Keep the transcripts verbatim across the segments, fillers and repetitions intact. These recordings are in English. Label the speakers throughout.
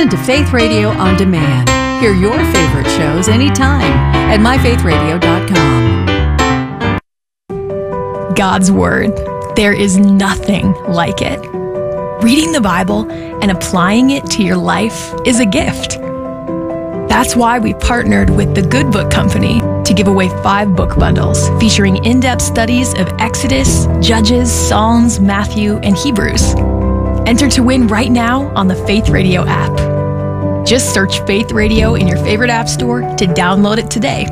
Speaker 1: Listen to Faith Radio on demand. Hear your favorite shows anytime at my faith radio dot com.
Speaker 2: God's Word. There is nothing like it. Reading the Bible and applying it to your life is a gift. That's why we partnered with the Good Book Company to give away five book bundles featuring in-depth studies of Exodus, Judges, Psalms, Matthew, and Hebrews. Enter to win right now on the Faith Radio app. Just search Faith Radio in your favorite app store to download it today.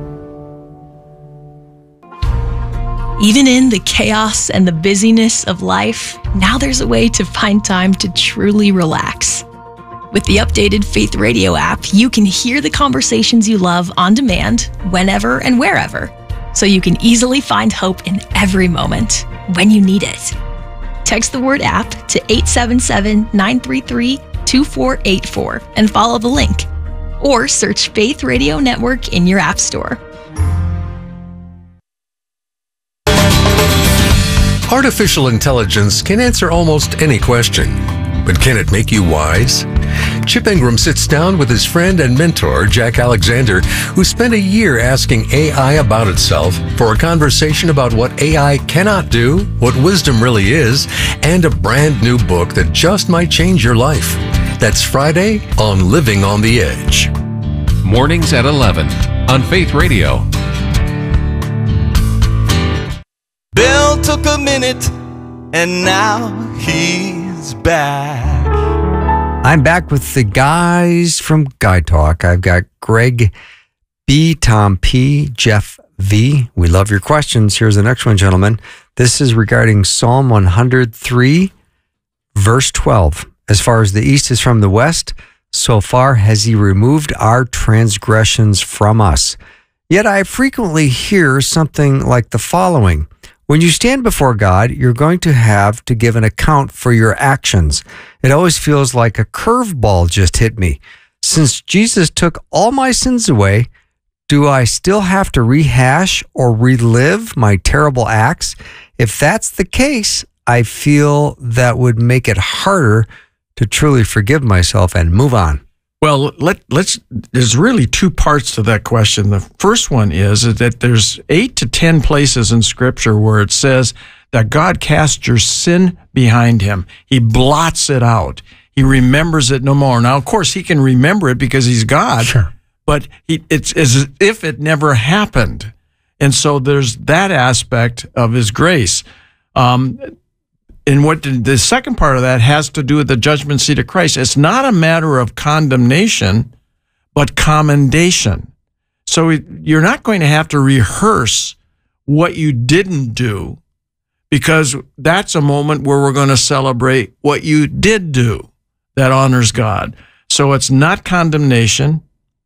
Speaker 2: Even in the chaos and the busyness of life, now there's a way to find time to truly relax. With the updated Faith Radio app, you can hear the conversations you love on demand, whenever and wherever, so you can easily find hope in every moment when you need it. Text the word app to eight seven seven, nine three three, two four eight four and follow the link. Or search Faith Radio Network in your app store.
Speaker 3: Artificial intelligence can answer almost any question, but can it make you wise? Chip Ingram sits down with his friend and mentor, Jack Alexander, who spent a year asking A I about itself for a conversation about what A I cannot do, what wisdom really is, and a brand new book that just might change your life. That's Friday on Living on the Edge.
Speaker 4: Mornings at eleven on Faith Radio.
Speaker 5: Bill took a minute and now he's back.
Speaker 6: I'm back with the guys from Guy Talk. I've got Greg B, Tom P, Jeff V. We love your questions. Here's the next one, gentlemen. This is regarding Psalm one hundred three, verse twelve. As far as the east is from the west, so far has he removed our transgressions from us. Yet I frequently hear something like the following. When you stand before God, you're going to have to give an account for your actions. It always feels like a curveball just hit me. Since Jesus took all my sins away, do I still have to rehash or relive my terrible acts? If that's the case, I feel that would make it harder to truly forgive myself and move on.
Speaker 7: Well, let, let's. There's really two parts to that question. The first one is that there's eight to ten places in Scripture where it says that God casts your sin behind him. He blots it out. He remembers it no more. Now, of course, he can remember it because he's God,
Speaker 8: sure.
Speaker 7: but he, it's as if it never happened. And so there's that aspect of his grace. Um, And what the second part of that has to do with the judgment seat of Christ. It's not a matter of condemnation, but commendation. So you're not going to have to rehearse what you didn't do, because that's a moment where we're going to celebrate what you did do that honors God. So it's not condemnation,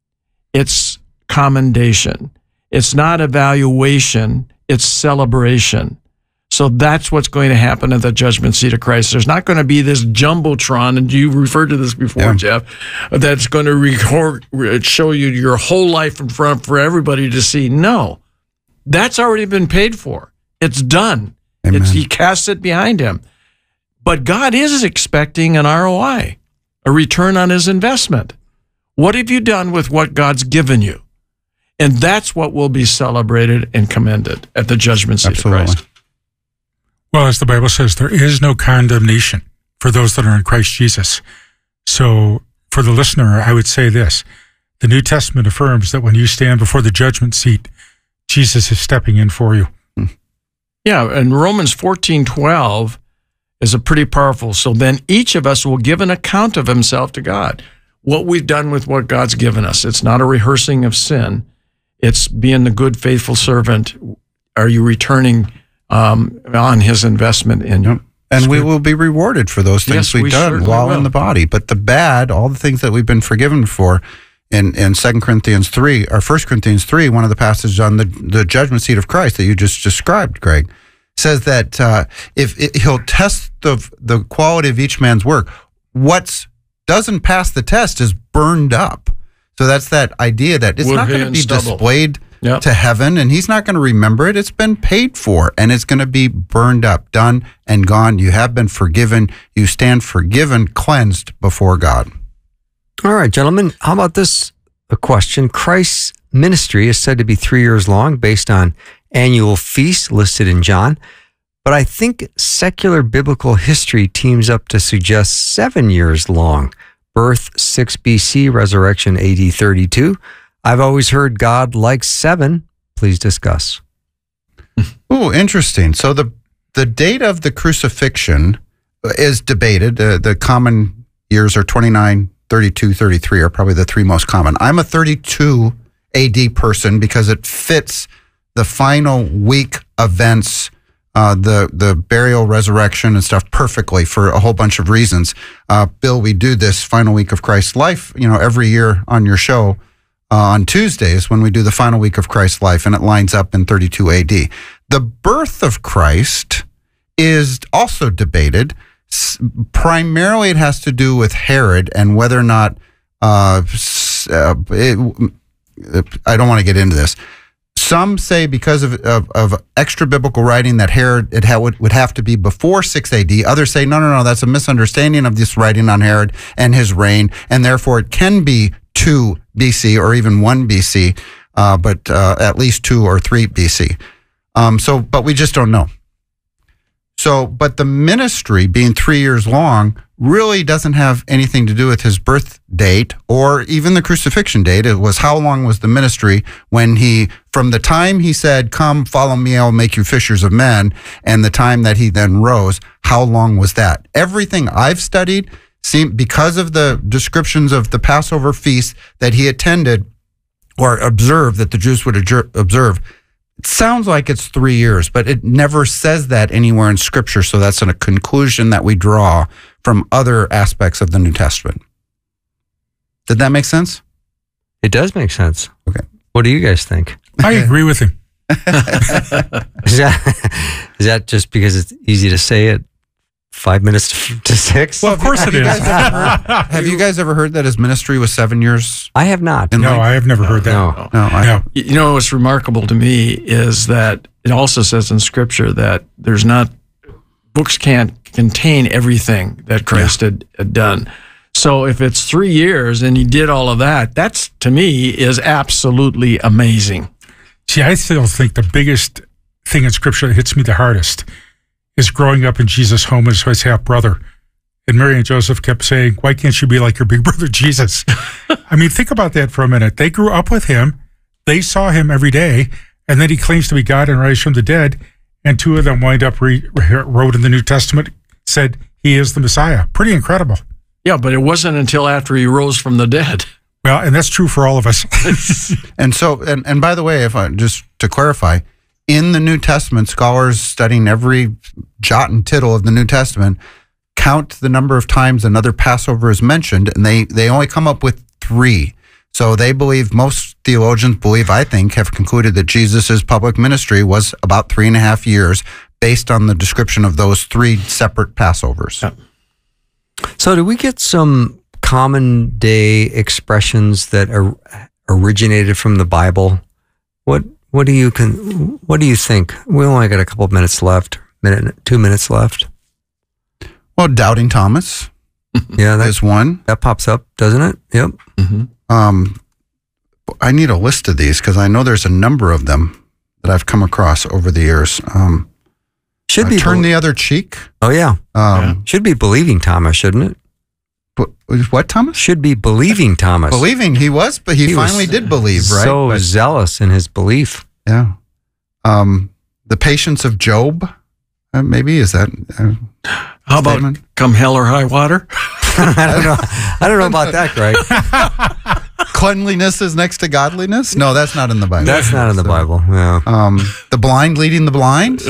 Speaker 7: it's commendation. It's not evaluation, it's celebration. So that's what's going to happen at the judgment seat of Christ. There's not going to be this jumbotron, and you referred to this before, yeah. Jeff, that's going to record, show you your whole life in front for everybody to see. No, that's already been paid for. It's done. It's, he casts it behind him. But God is expecting an R O I, a return on his investment. What have you done with what God's given you? And that's what will be celebrated and commended at the judgment seat
Speaker 8: Absolutely.
Speaker 7: of Christ.
Speaker 8: Well, as the Bible says, there is no condemnation for those that are in Christ Jesus. So for the listener, I would say this. The New Testament affirms that when you stand before the judgment seat, Jesus is stepping in for you.
Speaker 7: Yeah, and Romans fourteen twelve is a pretty powerful. So then each of us will give an account of himself to God. What we've done with what God's given us. It's not a rehearsing of sin. It's being the good, faithful servant. Are you returning Um, on his investment in you?
Speaker 9: And we will be rewarded for those things
Speaker 7: yes,
Speaker 9: we've
Speaker 7: we
Speaker 9: done while will. in the body. But the bad, all the things that we've been forgiven for, in, in Second Corinthians three, or First Corinthians three, one of the passages on the, the judgment seat of Christ that you just described, Greg, says that uh, if it, he'll test the the quality of each man's work, what doesn't pass the test is burned up. So that's that idea that it's
Speaker 7: Wood,
Speaker 9: not going to be
Speaker 7: stubble.
Speaker 9: displayed
Speaker 7: Yep.
Speaker 9: to heaven, and he's not going to remember it. It's been paid for, and it's going to be burned up, done and gone. You have been forgiven. You stand forgiven, cleansed before God.
Speaker 6: All right, gentlemen, how about this a question? Christ's ministry is said to be three years long based on annual feasts listed in John. But I think secular biblical history teams up to suggest seven years long. Birth six B C, resurrection A D thirty-two. I've always heard God likes seven. Please discuss.
Speaker 9: Oh, interesting. So the the date of the crucifixion is debated. Uh, the common years are twenty-nine, thirty-two, thirty-three are probably the three most common. I'm a thirty-two A D person because it fits the final week events, uh, the the burial, resurrection, and stuff perfectly for a whole bunch of reasons. Uh, Bill, we do this final week of Christ's life, you know, every year on your show uh, on Tuesdays when we do the final week of Christ's life, and it lines up in thirty-two A D. The birth of Christ is also debated. S- primarily, it has to do with Herod and whether or not uh, uh, it, I don't want to get into this. Some say because of, of, of extra biblical writing that Herod it ha- would, would have to be before six A D. Others say, no, no, no, that's a misunderstanding of this writing on Herod and his reign, and therefore it can be two B C or even one B C, uh, but uh, at least two or three B C. Um, so, but we just don't know. So, but the ministry being three years long really doesn't have anything to do with his birth date or even the crucifixion date. It was how long was the ministry when he, from the time he said, come, follow me, I'll make you fishers of men, and the time that he then rose, how long was that? Everything I've studied, seem, because of the descriptions of the Passover feast that he attended or observed, that the Jews would adjur- observe, it sounds like it's three years, but it never says that anywhere in Scripture. So that's a conclusion that we draw from other aspects of the New Testament. Did that make sense?
Speaker 6: It does make sense.
Speaker 9: Okay.
Speaker 6: What do you guys think?
Speaker 8: I agree with him.
Speaker 6: Is that, is that just because it's easy to say it five minutes to six?
Speaker 8: Well, of course it is.
Speaker 9: Have you guys ever heard that his ministry was seven years?
Speaker 6: I have not.
Speaker 8: No, I have never heard that.
Speaker 6: No.
Speaker 9: No, I,
Speaker 8: No.
Speaker 7: You know, what's remarkable to me is that it also says in Scripture that there's not, books can't contain everything that Christ had, had done. So if it's three years and he did all of that, that's, to me, is absolutely amazing.
Speaker 8: See, I still think the biggest thing in Scripture that hits me the hardest is growing up in Jesus' home as his half brother. And Mary and Joseph kept saying, why can't you be like your big brother Jesus? I mean, think about that for a minute. They grew up with him. They saw him every day. And then he claims to be God and raised from the dead. And two of them wind up, re- wrote in the New Testament, said he is the Messiah. Pretty incredible.
Speaker 7: Yeah, but it wasn't until after he rose from the dead.
Speaker 8: Well, and that's true for all of us.
Speaker 9: and so, and, and by the way, if I just to clarify, in the New Testament, scholars studying every jot and tittle of the New Testament count the number of times another Passover is mentioned, and they, they only come up with three. So they believe, most theologians believe, I think, have concluded that Jesus' public ministry was about three and a half years based on the description of those three separate Passovers.
Speaker 7: Yeah.
Speaker 6: So do we get some common day expressions that are originated from the Bible? What what do you can what do you think? We only got a couple of minutes left. Minute two minutes left.
Speaker 9: Well, doubting Thomas
Speaker 6: Yeah, that
Speaker 9: is one.
Speaker 6: that pops up, doesn't it? Yep.
Speaker 7: Mm-hmm.
Speaker 9: Um, I need a list of these because I know there's a number of them that I've come across over the years. Um,
Speaker 6: Should
Speaker 9: uh,
Speaker 6: be
Speaker 9: turn
Speaker 6: bel-
Speaker 9: the other cheek.
Speaker 6: Oh yeah.
Speaker 9: Um,
Speaker 6: Should be believing Thomas, shouldn't it?
Speaker 9: but- what Thomas?
Speaker 6: Should be believing Thomas.
Speaker 9: Believing he was, but he,
Speaker 6: He was
Speaker 9: finally did believe, right?
Speaker 6: So
Speaker 9: But-
Speaker 6: zealous in his belief.
Speaker 9: yeah. Um, the patience of Job. Uh, maybe is that? Uh,
Speaker 7: How about
Speaker 9: statement?
Speaker 7: come hell or high water?
Speaker 6: I don't know. I don't know about that, Greg.
Speaker 9: Cleanliness is next to godliness? No, that's not in the Bible.
Speaker 6: That's not in the
Speaker 9: So,
Speaker 6: Bible. Yeah.
Speaker 9: Um, the blind leading the blind.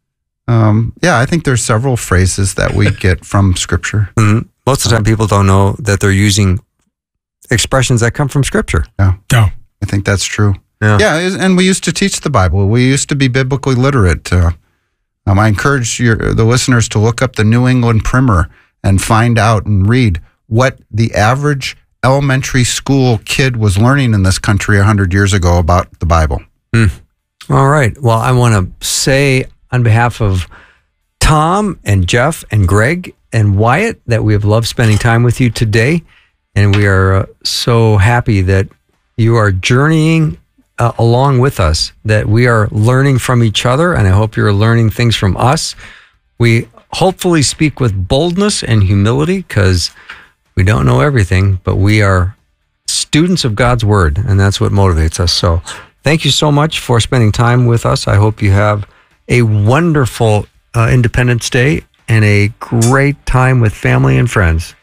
Speaker 9: Um, yeah, I think there's several phrases that we get from Scripture.
Speaker 6: Mhm. Most of the time, people don't know that they're using expressions that come from Scripture.
Speaker 8: No.
Speaker 9: I think that's true.
Speaker 6: Yeah.
Speaker 9: Yeah, is- and we used to teach the Bible. We used to be biblically literate. Uh, um, I encourage your, the listeners to look up the New England Primer and find out and read what the average elementary school kid was learning in this country one hundred years ago about the Bible.
Speaker 6: All right. Well, I want to say on behalf of Tom and Jeff and Greg and Wyatt that we have loved spending time with you today. And we are uh, so happy that you are journeying uh, along with us, that we are learning from each other, and I hope you're learning things from us. We hopefully speak with boldness and humility because we don't know everything, but we are students of God's Word, and that's what motivates us. So thank you so much for spending time with us. I hope you have a wonderful uh, Independence Day and a great time with family and friends.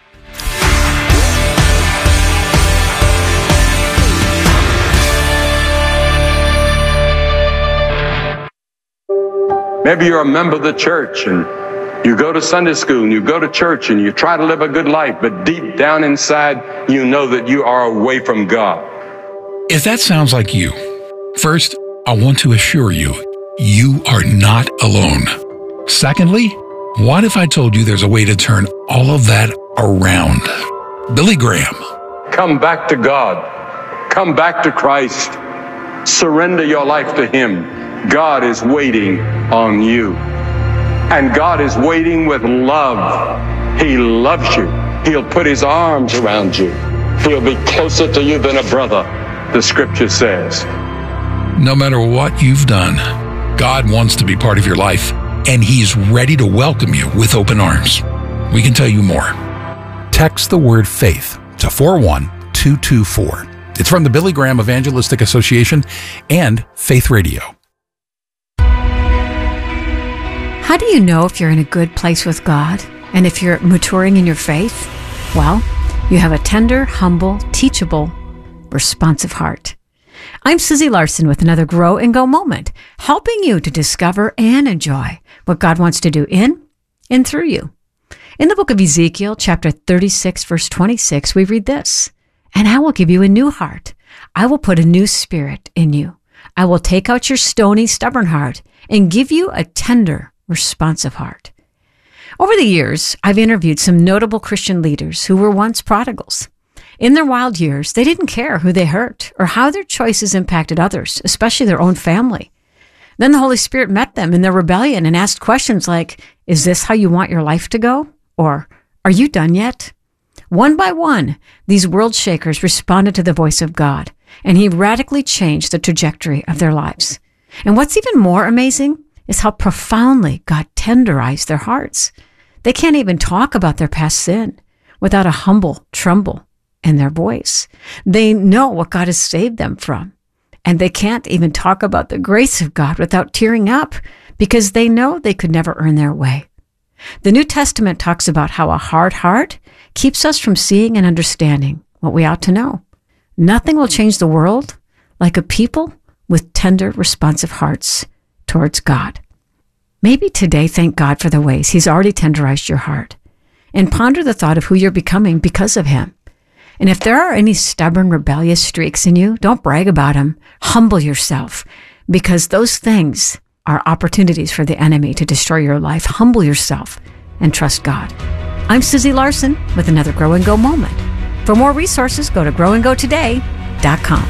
Speaker 10: Maybe you're a member of the church and you go to Sunday school and you go to church and you try to live a good life, but deep down inside, you know that you are away from God.
Speaker 11: If that sounds like you, first, I want to assure you, you are not alone. Secondly, what if I told you there's a way to turn all of that around? Billy Graham.
Speaker 10: Come back to God. Come back to Christ. Surrender your life to Him. God is waiting on you. And God is waiting with love. He loves you. He'll put His arms around you. He'll be closer to you than a brother, the scripture says.
Speaker 11: No matter what you've done, God wants to be part of your life, and He's ready to welcome you with open arms. We can tell you more.
Speaker 12: Text the word faith to four one two two four. It's from the Billy Graham Evangelistic Association and Faith Radio.
Speaker 13: How do you know if you're in a good place with God and if you're maturing in your faith? Well, you have a tender, humble, teachable, responsive heart. I'm Susie Larson with another Grow and Go moment, helping you to discover and enjoy what God wants to do in and through you. In the book of Ezekiel, chapter thirty-six, verse twenty-six, we read this, "And I will give you a new heart. I will put a new spirit in you. I will take out your stony, stubborn heart and give you a tender, responsive heart." Over the years, I've interviewed some notable Christian leaders who were once prodigals. In their wild years, they didn't care who they hurt or how their choices impacted others, especially their own family. Then the Holy Spirit met them in their rebellion and asked questions like, "Is this how you want your life to go?" Or, "Are you done yet?" One by one, these world shakers responded to the voice of God, and He radically changed the trajectory of their lives. And what's even more amazing is how profoundly God tenderized their hearts. They can't even talk about their past sin without a humble tremble in their voice. They know what God has saved them from, and they can't even talk about the grace of God without tearing up because they know they could never earn their way. The New Testament talks about how a hard heart keeps us from seeing and understanding what we ought to know. Nothing will change the world like a people with tender, responsive hearts towards God. Maybe today thank God for the ways He's already tenderized your heart and ponder the thought of who you're becoming because of Him. And if there are any stubborn, rebellious streaks in you, don't brag about them. Humble yourself, because those things are opportunities for the enemy to destroy your life. Humble yourself and trust God. I'm Susie Larson with another Grow and Go moment. For more resources, go to grow and go today dot com.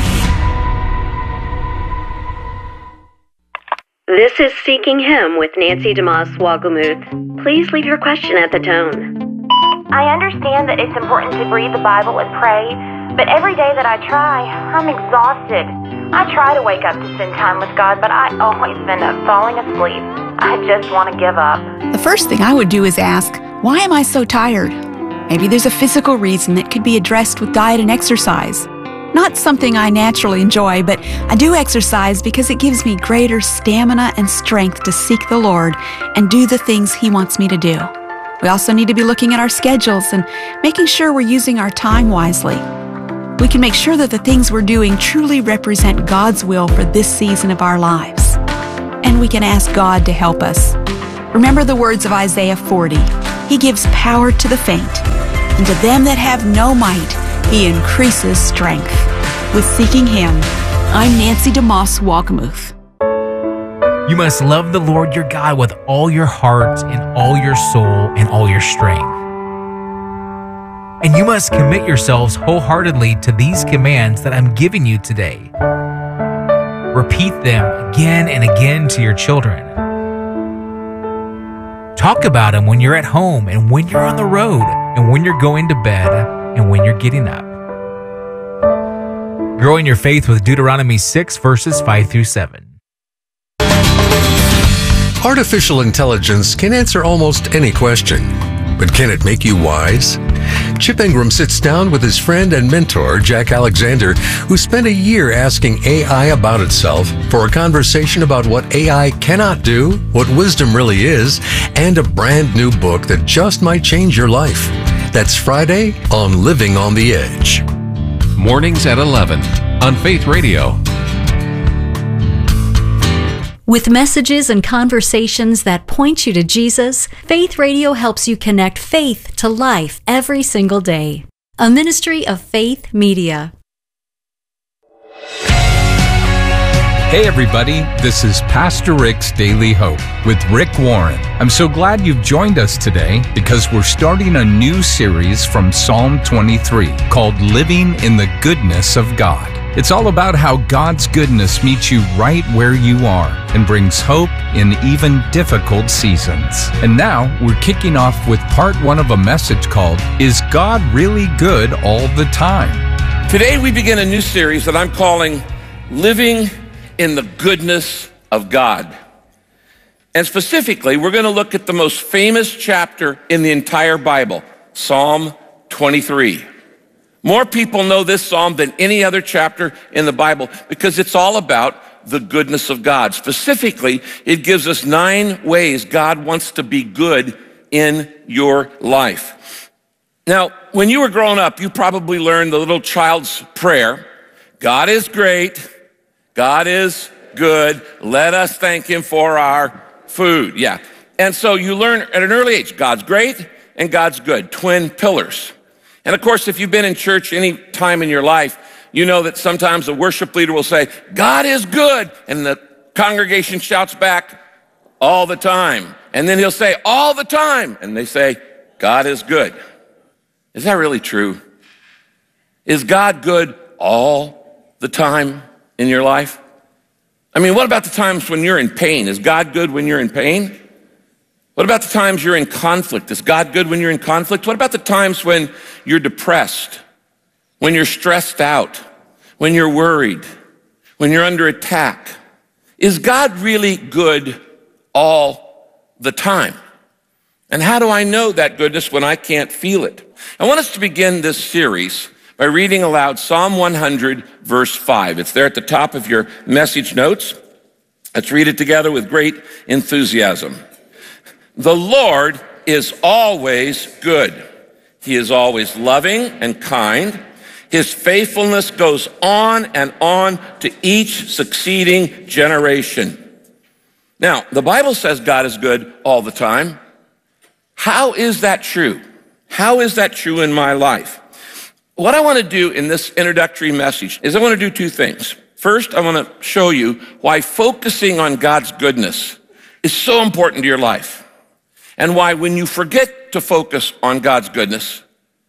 Speaker 14: This is Seeking Him with Nancy DeMoss Wagglemuth. Please leave your question at the tone.
Speaker 15: I understand that it's important to read the Bible and pray, but every day that I try, I'm exhausted. I try to wake up to spend time with God, but I always end up falling asleep. I just want to give up.
Speaker 16: The first thing I would do is ask, why am I so tired? Maybe there's a physical reason that could be addressed with diet and exercise. Not something I naturally enjoy, but I do exercise because it gives me greater stamina and strength to seek the Lord and do the things He wants me to do. We also need to be looking at our schedules and making sure we're using our time wisely. We can make sure that the things we're doing truly represent God's will for this season of our lives. And we can ask God to help us. Remember the words of Isaiah forty. He gives power to the faint, and to them that have no might, He increases strength. With Seeking Him, I'm Nancy DeMoss Wagglemuth.
Speaker 17: You must love the Lord your God with all your heart and all your soul and all your strength. And you must commit yourselves wholeheartedly to these commands that I'm giving you today. Repeat them again and again to your children. Talk about them when you're at home and when you're on the road and when you're going to bed and when you're getting up. Growing your faith with Deuteronomy six, verses five through seven.
Speaker 3: Artificial intelligence can answer almost any question, but can it make you wise? Chip Ingram sits down with his friend and mentor, Jack Alexander, who spent a year asking A I about itself for a conversation about what A I cannot do, what wisdom really is, and a brand new book that just might change your life. That's Friday on Living on the Edge.
Speaker 4: Mornings at eleven on Faith Radio.
Speaker 18: With messages and conversations that point you to Jesus, Faith Radio helps you connect faith to life every single day. A ministry of Faith Media.
Speaker 19: Hey everybody, this is Pastor Rick's Daily Hope with Rick Warren. I'm so glad you've joined us today because we're starting a new series from Psalm twenty-three called Living in the Goodness of God. It's all about how God's goodness meets you right where you are and brings hope in even difficult seasons. And now we're kicking off with part one of a message called, Is God Really Good All the Time?
Speaker 20: Today we begin a new series that I'm calling Living in the Goodness of God. And specifically, we're going to look at the most famous chapter in the entire Bible, Psalm twenty-three. More people know this psalm than any other chapter in the Bible because it's all about the goodness of God. Specifically, it gives us nine ways God wants to be good in your life. Now, when you were growing up, you probably learned the little child's prayer. God is great. God is good. Let us thank him for our food. Yeah. And so you learn at an early age, God's great and God's good, twin pillars. And of course, if you've been in church any time in your life, you know that sometimes the worship leader will say, God is good. And the congregation shouts back, all the time. And then he'll say, all the time. And they say, God is good. Is that really true? Is God good all the time in your life? I mean, what about the times when you're in pain? Is God good when you're in pain? What about the times you're in conflict? Is God good when you're in conflict? What about the times when you're depressed, when you're stressed out, when you're worried, when you're under attack? Is God really good all the time? And how do I know that goodness when I can't feel it? I want us to begin this series by reading aloud Psalm one hundred, verse five. It's there at the top of your message notes. Let's read it together with great enthusiasm. The Lord is always good. He is always loving and kind. His faithfulness goes on and on to each succeeding generation. Now, the Bible says God is good all the time. How is that true? How is that true in my life? What I want to do in this introductory message is I want to do two things. First, I want to show you why focusing on God's goodness is so important to your life. And why when you forget to focus on God's goodness,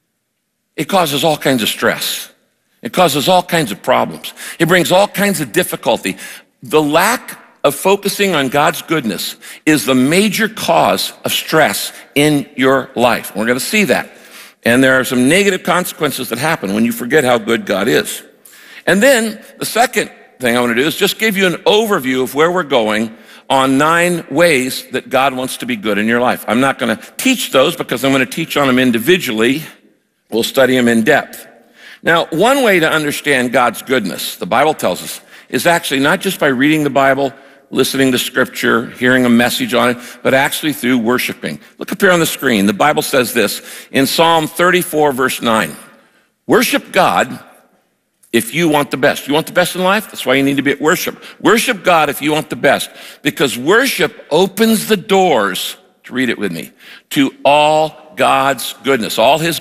Speaker 20: it causes all kinds of stress. It causes all kinds of problems. It brings all kinds of difficulty. The lack of focusing on God's goodness is the major cause of stress in your life. We're going to see that. And there are some negative consequences that happen when you forget how good God is. And then the second thing I want to do is just give you an overview of where we're going on nine ways that God wants to be good in your life. I'm not going to teach those because I'm going to teach on them individually. We'll study them in depth. Now, one way to understand God's goodness, the Bible tells us, is actually not just by reading the Bible, listening to scripture, hearing a message on it, but actually through worshiping. Look up here on the screen. The Bible says this in Psalm thirty-four, verse nine. Worship God if you want the best. You want the best in life? That's why you need to be at worship. Worship God if you want the best, because worship opens the doors, to read it with me, to all God's goodness, all his